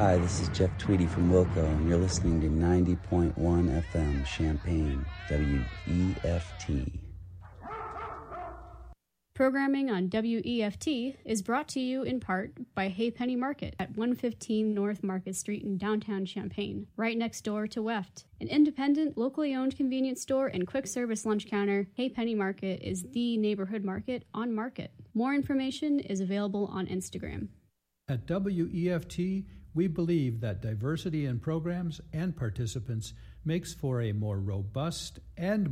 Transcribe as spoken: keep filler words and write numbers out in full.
Hi, this is Jeff Tweedy from Wilco, and you're listening to ninety point one F M Champaign, W E F T. Programming on W E F T is brought to you in part by Hay Penny Market at one fifteen North Market Street in downtown Champaign, right next door to W E F T. An independent, locally owned convenience store and quick service lunch counter, Hay Penny Market is the neighborhood market on Market. More information is available on Instagram. At W E F T, we believe that diversity in programs and participants makes for a more robust and